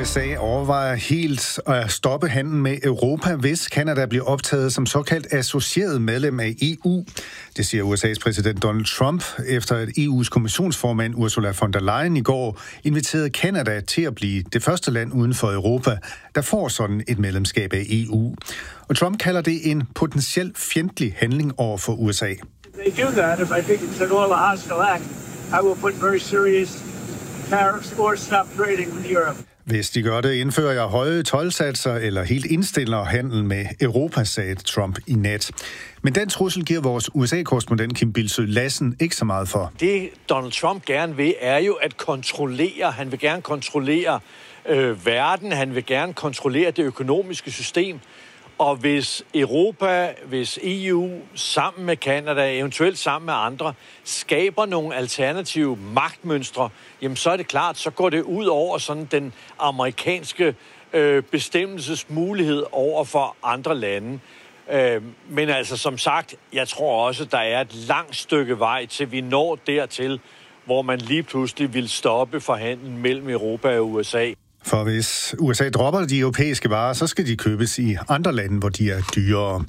USA overvejer helt at stoppe handlen med Europa, hvis Canada bliver optaget som såkaldt associeret medlem af EU. Det siger USA's præsident Donald Trump, efter at EU's kommissionsformand Ursula von der Leyen i går inviterede Canada til at blive det første land uden for Europa, der får sådan et medlemskab af EU. Og Trump kalder det en potentielt fjendtlig handling over for USA. They do that, if I think it's an all a hostile act, I will put very serious tariffs or stop trading with Europe. Hvis de gør det, indfører jeg høje toldsatser eller helt indstiller handel med Europa, sagde Trump i nat. Men den trussel giver vores USA-korrespondent Kim Bildsøe Lassen ikke så meget for. Det Donald Trump gerne vil, er jo at kontrollere. Han vil gerne kontrollere verden. Han vil gerne kontrollere det økonomiske system. Og hvis Europa, hvis EU sammen med Canada, eventuelt sammen med andre, skaber nogle alternative magtmønstre, jamen så er det klart, så går det ud over sådan den amerikanske bestemmelsesmulighed over for andre lande. Men altså som sagt, jeg tror også, der er et langt stykke vej til vi når dertil, hvor man lige pludselig vil stoppe forhandlen mellem Europa og USA. For hvis USA dropper de europæiske varer, så skal de købes i andre lande, hvor de er dyrere.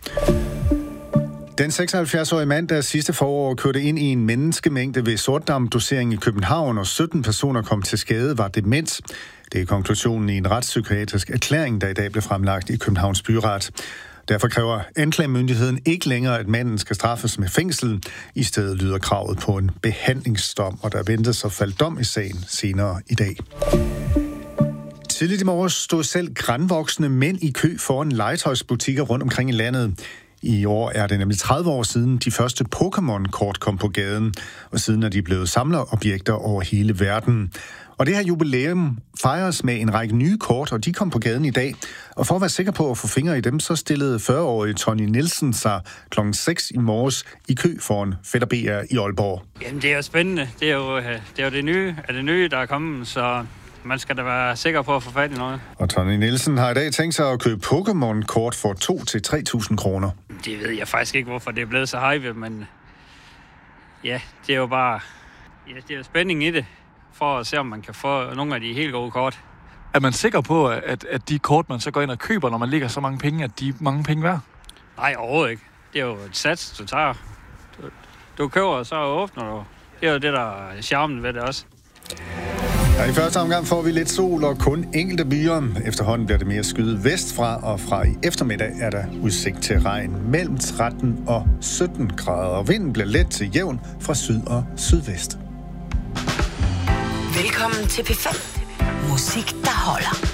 Den 76-årige mand, der sidste forår kørte ind i en menneskemængde ved Sortdam-dosering i København, og 17 personer kom til skade, var dement. Det er konklusionen i en retspsykiatrisk erklæring, der i dag blev fremlagt i Københavns Byret. Derfor kræver anklagemyndigheden ikke længere, at manden skal straffes med fængsel. I stedet lyder kravet på en behandlingsdom, og der ventes at falde dom i sagen senere i dag. Tidligt i morges stod selv grandvoksne mænd i kø foran legetøjsbutikker rundt omkring i landet. I år er det nemlig 30 år siden de første Pokémon-kort kom på gaden, og siden er de blevet samlerobjekter over hele verden. Og det her jubilæum fejres med en række nye kort, og de kom på gaden i dag. Og for at være sikker på at få fingre i dem, så stillede 40-årige Tony Nielsen sig kl. 6 i morges i kø foran Fætter BR i Aalborg. Jamen, det er jo spændende. Det er jo det nye, der er kommet, så man skal da være sikker på at få fat i noget. Og Tony Nielsen har i dag tænkt sig at købe Pokémon-kort for 2.000 til 3.000 kroner. Det ved jeg faktisk ikke, hvorfor det er blevet så hype, men ja, det er jo bare det er jo spænding i det, for at se, om man kan få nogle af de helt gode kort. Er man sikker på, at de kort, man så går ind og køber, når man lægger så mange penge, at de er mange penge værd? Nej, overhovedet ikke. Det er jo et sats, du tager. Du køber, og så åbner du. Det er jo det, der er charmen ved det også. Ja, i første omgang får vi lidt sol og kun enkelte byer. Efterhånden bliver det mere skyet vestfra, og fra i eftermiddag er der udsigt til regn mellem 13 og 17 grader. Og vinden bliver let til jævn fra syd og sydvest. Velkommen til P5. Musik, der holder.